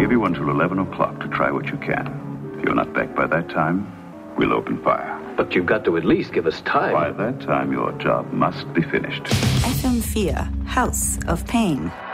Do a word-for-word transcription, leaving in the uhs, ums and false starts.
give you until eleven o'clock to try what you can. If you're not back by that time, we'll open fire. But you've got to at least give us time. By that time, your job must be finished. F M four, House of Pain.